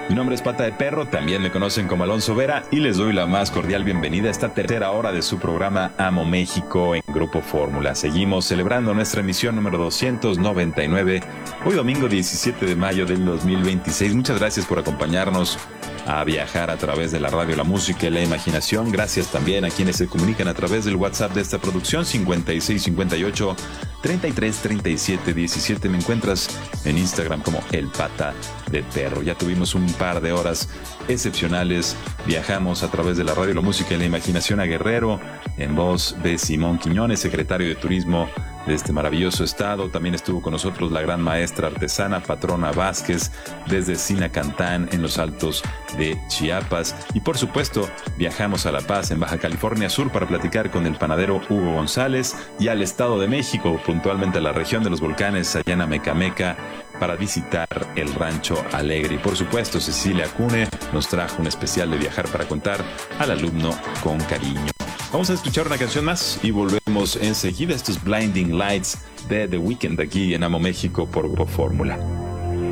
Mi nombre es Pata de Perro, también me conocen como Alonso Vera y les doy la más cordial bienvenida a esta tercera hora de su programa Amo México en Grupo Fórmula. Seguimos celebrando nuestra emisión número 299, hoy domingo 17 de mayo del 2026. Muchas gracias por acompañarnos a viajar a través de la radio, la música y la imaginación. Gracias también a quienes se comunican a través del WhatsApp de esta producción 5658 33 37 17. Me encuentras en Instagram como El Pata de Perro. Ya tuvimos un par de horas excepcionales. Viajamos a través de la radio, la música y la imaginación a Guerrero, en voz de Simón Quiñones, secretario de Turismo de este maravilloso estado. También estuvo con nosotros la gran maestra artesana Patrona Vázquez desde Sinacantán en los Altos de Chiapas. Y por supuesto viajamos a La Paz en Baja California Sur para platicar con el panadero Hugo González y al Estado de México, puntualmente a la región de los volcanes allá en Amecameca, para visitar el Rancho Alegre. Y por supuesto Cecilia Cune nos trajo un especial de Viajar para Contar al alumno con cariño. Vamos a escuchar una canción más y volvemos enseguida. Estos Blinding Lights de The Weeknd aquí en Amo México por Grupo Fórmula.